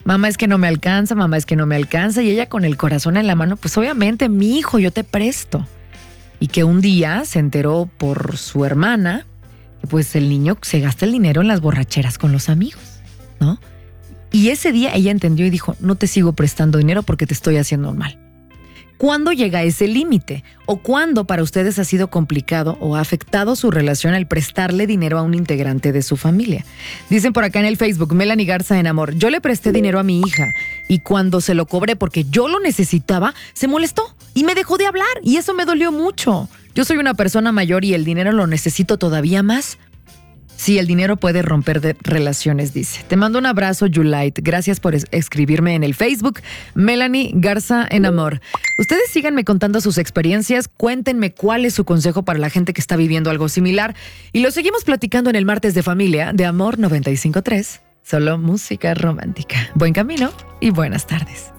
mamá, es que no me alcanza, mamá, es que no me alcanza. Y ella con el corazón en la mano, pues obviamente, mi hijo, yo te presto. Y que un día se enteró por su hermana que pues el niño se gasta el dinero en las borracheras con los amigos, ¿no? Y ese día ella entendió y dijo, no te sigo prestando dinero porque te estoy haciendo un mal. ¿Cuándo llega ese límite? ¿O cuándo para ustedes ha sido complicado o ha afectado su relación el prestarle dinero a un integrante de su familia? Dicen por acá en el Facebook, Melanie Garza en Amor, yo le presté dinero a mi hija y cuando se lo cobré porque yo lo necesitaba, se molestó y me dejó de hablar y eso me dolió mucho. Yo soy una persona mayor y el dinero lo necesito todavía más. Sí, el dinero puede romper relaciones, dice. Te mando un abrazo, Yulite. Gracias por escribirme en el Facebook. Melanie Garza en Amor. Ustedes síganme contando sus experiencias. Cuéntenme cuál es su consejo para la gente que está viviendo algo similar. Y lo seguimos platicando en el Martes de Familia de Amor 95.3. Solo música romántica. Buen camino y buenas tardes.